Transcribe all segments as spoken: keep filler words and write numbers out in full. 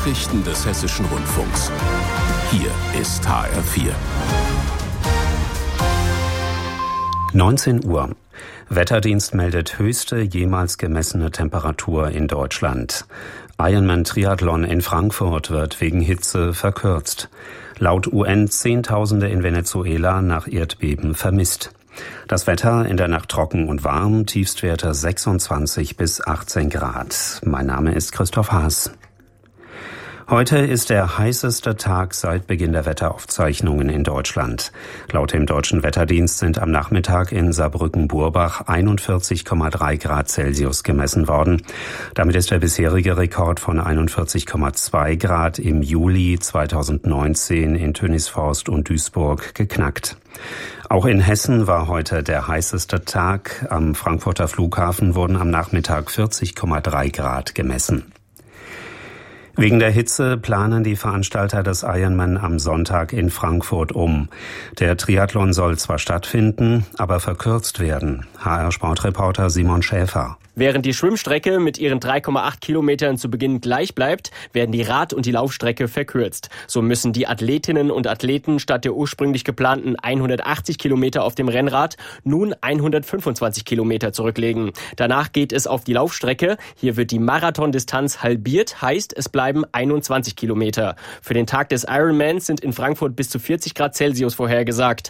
Nachrichten des Hessischen Rundfunks. Hier ist H R vier. neunzehn Uhr. Wetterdienst meldet höchste jemals gemessene Temperatur in Deutschland. Ironman-Triathlon in Frankfurt wird wegen Hitze verkürzt. Laut U N Zehntausende in Venezuela nach Erdbeben vermisst. Das Wetter in der Nacht trocken und warm, Tiefstwerte sechsundzwanzig bis achtzehn Grad. Mein Name ist Christoph Haas. Heute ist der heißeste Tag seit Beginn der Wetteraufzeichnungen in Deutschland. Laut dem Deutschen Wetterdienst sind am Nachmittag in Saarbrücken-Burbach einundvierzig Komma drei Grad Celsius gemessen worden. Damit ist der bisherige Rekord von einundvierzig Komma zwei Grad im Juli zweitausendneunzehn in Tönisvorst und Duisburg geknackt. Auch in Hessen war heute der heißeste Tag. Am Frankfurter Flughafen wurden am Nachmittag vierzig Komma drei Grad gemessen. Wegen der Hitze planen die Veranstalter des Ironman am Sonntag in Frankfurt um. Der Triathlon soll zwar stattfinden, aber verkürzt werden. H R-Sportreporter Simon Schäfer. Während die Schwimmstrecke mit ihren drei Komma acht Kilometern zu Beginn gleich bleibt, werden die Rad- und die Laufstrecke verkürzt. So müssen die Athletinnen und Athleten statt der ursprünglich geplanten hundertachtzig Kilometer auf dem Rennrad nun hundertfünfundzwanzig Kilometer zurücklegen. Danach geht es auf die Laufstrecke. Hier wird die Marathondistanz halbiert, heißt es bleiben einundzwanzig Kilometer. Für den Tag des Ironmans sind in Frankfurt bis zu vierzig Grad Celsius vorhergesagt.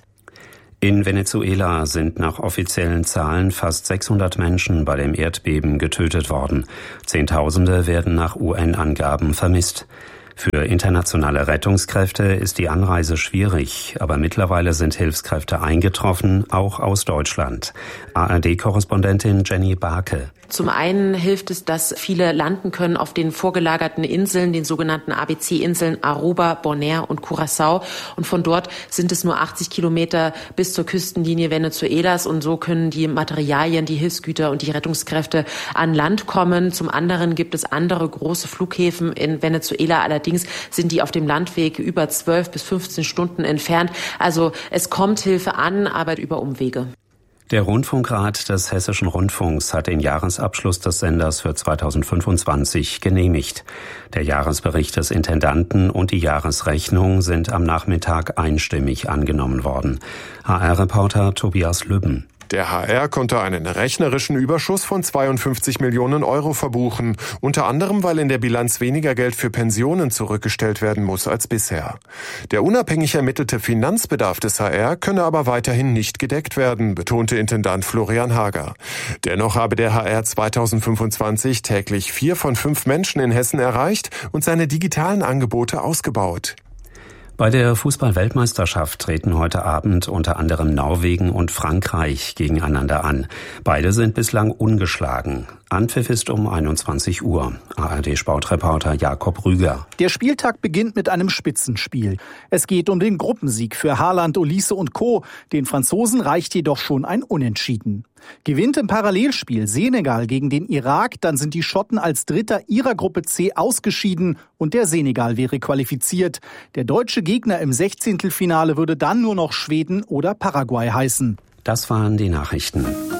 In Venezuela sind nach offiziellen Zahlen fast sechshundert Menschen bei dem Erdbeben getötet worden. Zehntausende werden nach U N-Angaben vermisst. Für internationale Rettungskräfte ist die Anreise schwierig, aber mittlerweile sind Hilfskräfte eingetroffen, auch aus Deutschland. A R D-Korrespondentin Jenny Barke. Zum einen hilft es, dass viele landen können auf den vorgelagerten Inseln, den sogenannten A B C-Inseln Aruba, Bonaire und Curaçao. Und von dort sind es nur achtzig Kilometer bis zur Küstenlinie Venezuelas. Und so können die Materialien, die Hilfsgüter und die Rettungskräfte an Land kommen. Zum anderen gibt es andere große Flughäfen in Venezuela. Allerdings sind die auf dem Landweg über zwölf bis fünfzehn Stunden entfernt. Also es kommt Hilfe an, aber über Umwege. Der Rundfunkrat des Hessischen Rundfunks hat den Jahresabschluss des Senders für zweitausendfünfundzwanzig genehmigt. Der Jahresbericht des Intendanten und die Jahresrechnung sind am Nachmittag einstimmig angenommen worden. H R-Reporter Tobias Lübben. Der H R konnte einen rechnerischen Überschuss von zweiundfünfzig Millionen Euro verbuchen, unter anderem, weil in der Bilanz weniger Geld für Pensionen zurückgestellt werden muss als bisher. Der unabhängig ermittelte Finanzbedarf des H R könne aber weiterhin nicht gedeckt werden, betonte Intendant Florian Hager. Dennoch habe der H R zweitausendfünfundzwanzig täglich vier von fünf Menschen in Hessen erreicht und seine digitalen Angebote ausgebaut. Bei der Fußball-Weltmeisterschaft treten heute Abend unter anderem Norwegen und Frankreich gegeneinander an. Beide sind bislang ungeschlagen. Anpfiff ist um einundzwanzig Uhr. A R D-Sportreporter Jakob Rüger. Der Spieltag beginnt mit einem Spitzenspiel. Es geht um den Gruppensieg für Haaland, Olise und Co. Den Franzosen reicht jedoch schon ein Unentschieden. Gewinnt im Parallelspiel Senegal gegen den Irak, dann sind die Schotten als Dritter ihrer Gruppe C ausgeschieden und der Senegal wäre qualifiziert. Der deutsche Gegner im Sechzehntelfinale würde dann nur noch Schweden oder Paraguay heißen. Das waren die Nachrichten.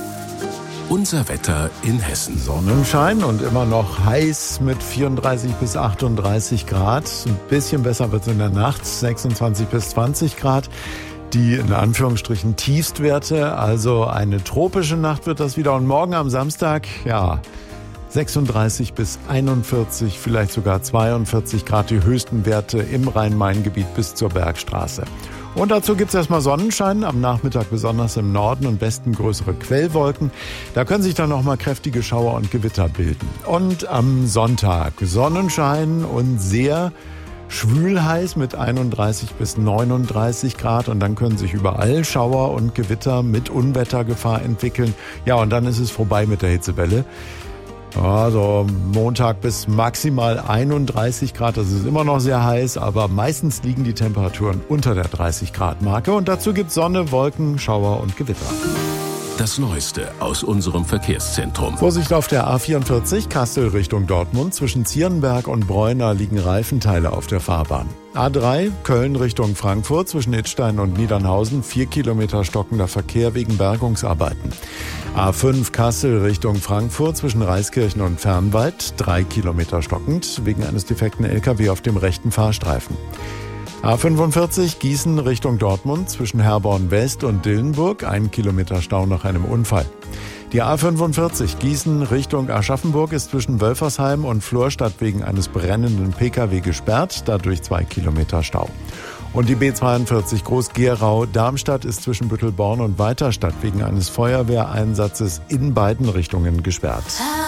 Unser Wetter in Hessen. Sonnenschein und immer noch heiß mit vierunddreißig bis achtunddreißig Grad. Ein bisschen besser wird es in der Nacht, sechsundzwanzig bis zwanzig Grad. Die in Anführungsstrichen Tiefstwerte, also eine tropische Nacht wird das wieder. Und morgen am Samstag, ja, sechsunddreißig bis einundvierzig, vielleicht sogar zweiundvierzig Grad, die höchsten Werte im Rhein-Main-Gebiet bis zur Bergstraße. Und dazu gibt's erstmal Sonnenschein, am Nachmittag besonders im Norden und Westen größere Quellwolken. Da können sich dann nochmal kräftige Schauer und Gewitter bilden. Und am Sonntag Sonnenschein und sehr schwül heiß mit einunddreißig bis neununddreißig Grad und dann können sich überall Schauer und Gewitter mit Unwettergefahr entwickeln. Ja, und dann ist es vorbei mit der Hitzewelle. Also Montag bis maximal einunddreißig Grad, das ist immer noch sehr heiß, aber meistens liegen die Temperaturen unter der dreißig Grad Marke und dazu gibt's Sonne, Wolken, Schauer und Gewitter. das Neueste aus unserem Verkehrszentrum. Vorsicht auf der A vierundvierzig Kassel Richtung Dortmund. Zwischen Zierenberg und Bräuner liegen Reifenteile auf der Fahrbahn. A drei Köln Richtung Frankfurt. Zwischen Idstein und Niedernhausen vier Kilometer stockender Verkehr wegen Bergungsarbeiten. A fünf Kassel Richtung Frankfurt. Zwischen Reiskirchen und Fernwald drei Kilometer stockend wegen eines defekten L K W auf dem rechten Fahrstreifen. A fünfundvierzig Gießen Richtung Dortmund zwischen Herborn West und Dillenburg, ein Kilometer Stau nach einem Unfall. Die A fünfundvierzig Gießen Richtung Aschaffenburg ist zwischen Wölfersheim und Florstadt wegen eines brennenden P K W gesperrt, dadurch zwei Kilometer Stau. Und die B zweiundvierzig Groß-Gerau Darmstadt ist zwischen Büttelborn und Weiterstadt wegen eines Feuerwehreinsatzes in beiden Richtungen gesperrt.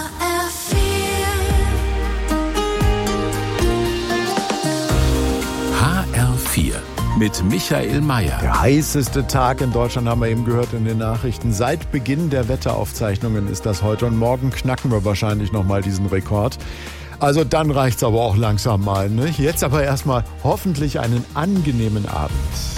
H R vier mit Michael Mayer. Der heißeste Tag in Deutschland haben wir eben gehört in den Nachrichten. Seit Beginn der Wetteraufzeichnungen ist das heute und morgen knacken wir wahrscheinlich nochmal diesen Rekord. Also dann reicht's aber auch langsam mal, ne? Jetzt aber erstmal hoffentlich einen angenehmen Abend.